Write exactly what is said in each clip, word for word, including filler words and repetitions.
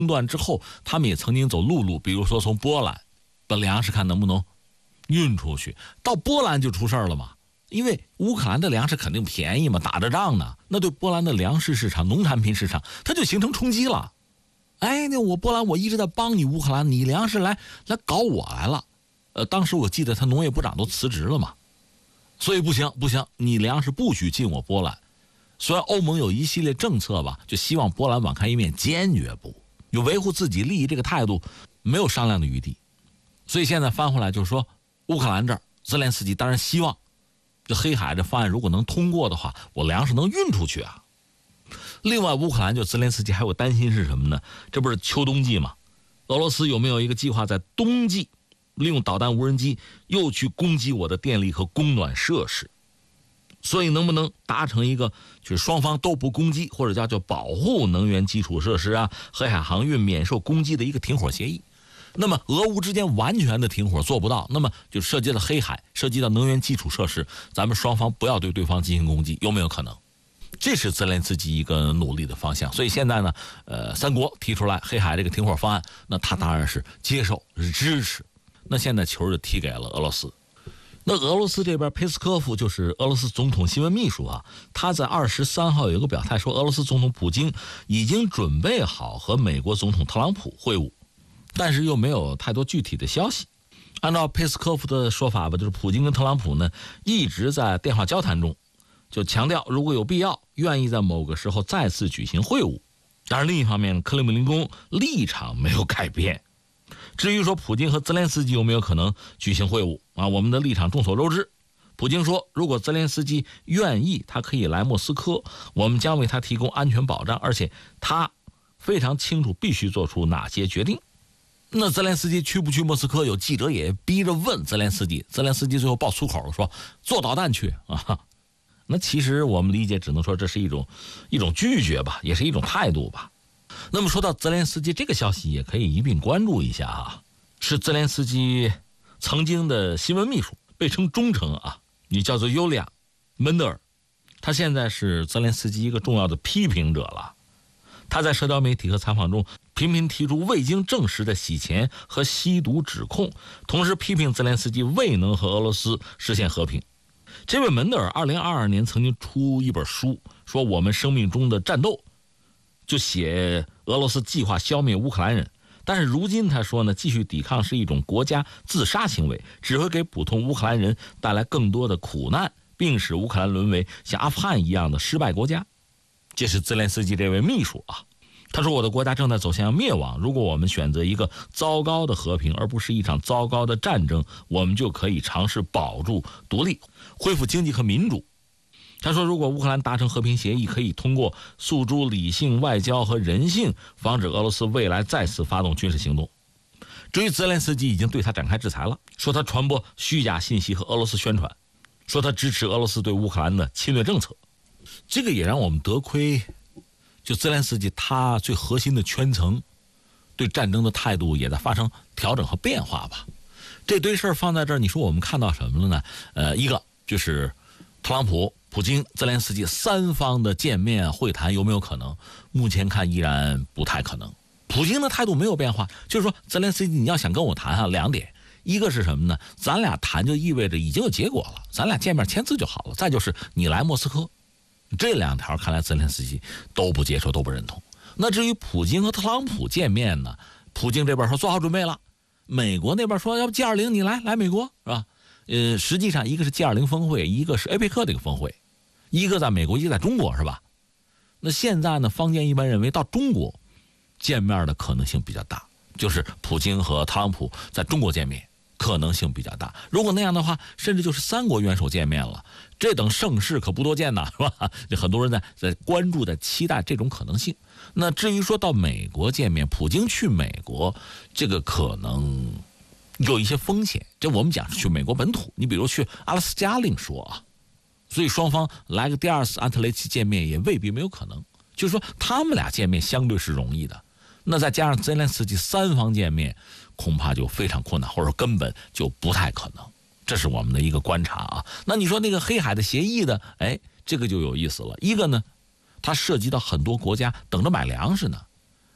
断之后，他们也曾经走陆路，比如说从波兰把粮食看能不能运出去，到波兰就出事了嘛。因为乌克兰的粮食肯定便宜嘛，打着仗呢，那对波兰的粮食市场、农产品市场，它就形成冲击了。哎，那我波兰我一直在帮你乌克兰，你粮食来来搞我来了。呃，当时我记得他农业部长都辞职了嘛，所以不行不行，你粮食不许进我波兰。虽然欧盟有一系列政策吧，就希望波兰网开一面，坚决不有维护自己利益这个态度，没有商量的余地。所以现在翻回来就是说，乌克兰这儿泽连斯基当然希望这黑海这方案如果能通过的话，我粮食能运出去啊。另外，乌克兰就泽连斯基还有担心是什么呢？这不是秋冬季吗？俄罗斯有没有一个计划在冬季利用导弹无人机又去攻击我的电力和供暖设施？所以能不能达成一个就是双方都不攻击，或者叫做保护能源基础设施啊、黑海航运免受攻击的一个停火协议？那么俄乌之间完全的停火做不到，那么就涉及到黑海，涉及到能源基础设施，咱们双方不要对对方进行攻击，有没有可能？这是泽连斯基一个努力的方向。所以现在呢，呃，三国提出来黑海这个停火方案，那他当然是接受，是支持。那现在球就踢给了俄罗斯。那俄罗斯这边佩斯科夫就是俄罗斯总统新闻秘书啊，他在二十三号有一个表态说，俄罗斯总统普京已经准备好和美国总统特朗普会晤，但是又没有太多具体的消息。按照佩斯科夫的说法吧，就是普京跟特朗普呢一直在电话交谈中，就强调如果有必要，愿意在某个时候再次举行会晤。当然，另一方面，克里姆林宫立场没有改变。至于说普京和泽连斯基有没有可能举行会晤啊，我们的立场众所周知。普京说，如果泽连斯基愿意，他可以来莫斯科，我们将为他提供安全保障，而且他非常清楚必须做出哪些决定。那泽连斯基去不去莫斯科，有记者也逼着问泽连斯基，泽连斯基最后爆粗口了，说坐导弹去啊。那其实我们理解只能说这是一种一种拒绝吧，也是一种态度吧。那么说到泽连斯基这个消息也可以一并关注一下啊，是泽连斯基曾经的新闻秘书，被称忠诚啊，你叫做尤利亚·门德尔，他现在是泽连斯基一个重要的批评者了。他在社交媒体和采访中频频提出未经证实的洗钱和吸毒指控，同时批评泽连斯基未能和俄罗斯实现和平。这位门德尔二零二二年曾经出一本书，说我们生命中的战斗，就写俄罗斯计划消灭乌克兰人。但是如今他说呢，继续抵抗是一种国家自杀行为，只会给普通乌克兰人带来更多的苦难，并使乌克兰沦为像阿富汗一样的失败国家。这是泽连斯基这位秘书啊，他说我的国家正在走向灭亡，如果我们选择一个糟糕的和平而不是一场糟糕的战争，我们就可以尝试保住独立，恢复经济和民主。他说如果乌克兰达成和平协议，可以通过诉诸理性外交和人性，防止俄罗斯未来再次发动军事行动。至于泽连斯基已经对他展开制裁了，说他传播虚假信息和俄罗斯宣传，说他支持俄罗斯对乌克兰的侵略政策。这个也让我们得亏，就泽连斯基他最核心的圈层对战争的态度也在发生调整和变化吧。这堆事儿放在这儿，你说我们看到什么了呢？呃，一个就是特朗普、普京、泽连斯基三方的见面会谈有没有可能？目前看依然不太可能。普京的态度没有变化，就是说泽连斯基你要想跟我谈啊，两点，一个是什么呢？咱俩谈就意味着已经有结果了，咱俩见面签字就好了。再就是你来莫斯科，这两条看来泽连斯基都不接受，都不认同。那至于普京和特朗普见面呢，普京这边说做好准备了，美国那边说要不 G 二十 你来来美国是吧？呃，实际上一个是 G 二十 峰会，一个是 A P E C 这个峰会，一个在美国，一个在中国是吧？那现在呢，坊间一般认为到中国见面的可能性比较大，就是普京和特朗普在中国见面可能性比较大。如果那样的话，甚至就是三国元首见面了，这等盛事可不多见呐，是吧？很多人在在关注、在期待这种可能性。那至于说到美国见面，普京去美国，这个可能有一些风险。这我们讲是去美国本土，你比如去阿拉斯加另说啊。所以双方来个第二次安特雷奇见面也未必没有可能。就是说他们俩见面相对是容易的，那再加上泽连斯基三方见面，恐怕就非常困难，或者说根本就不太可能。这是我们的一个观察啊。那你说那个黑海的协议呢？哎，这个就有意思了。一个呢，它涉及到很多国家等着买粮食呢。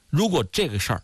如果这个事儿